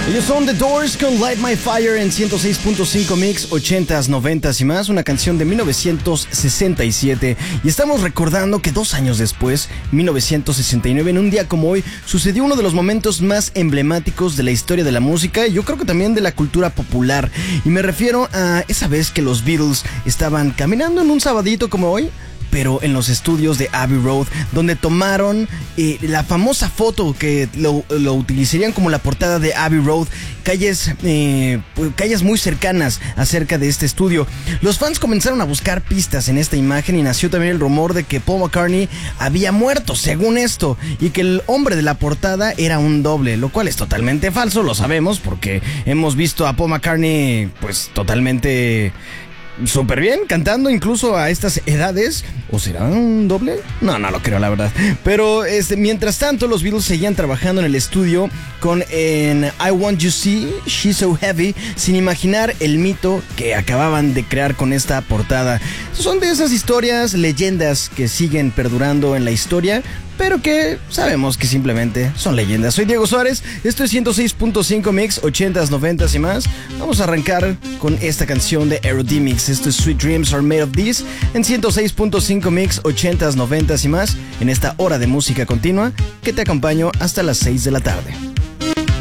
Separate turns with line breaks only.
Ellos son The Doors con Light My Fire en 106.5 Mix, 80s, 90s y más, una canción de 1967. Y estamos recordando que 2 años después, 1969, en un día como hoy, sucedió uno de los momentos más emblemáticos de la historia de la música y yo creo que también de la cultura popular. Y me refiero a esa vez que los Beatles estaban caminando en un sabadito como hoy, pero en los estudios de Abbey Road, donde tomaron la famosa foto que lo utilizarían como la portada de Abbey Road, calles muy cercanas acerca de este estudio. Los fans comenzaron a buscar pistas en esta imagen y nació también el rumor de que Paul McCartney había muerto, según esto, y que el hombre de la portada era un doble, lo cual es totalmente falso, lo sabemos, porque hemos visto a Paul McCartney pues totalmente súper bien, cantando incluso a estas edades. ¿O será un doble? No lo creo, la verdad. Pero mientras tanto, los Beatles seguían trabajando en el estudio con I Want You See, She's So Heavy, sin imaginar el mito que acababan de crear con esta portada. Son de esas historias, leyendas que siguen perdurando en la historia, pero que sabemos que simplemente son leyendas. Soy Diego Suárez, esto es 106.5 Mix, 80s, 90s y más. Vamos a arrancar con esta canción de Aerodemix. Esto es Sweet Dreams Are Made of This en 106.5 Mix, 80s, 90s y más, en esta hora de música continua que te acompaño hasta las 6 de la tarde.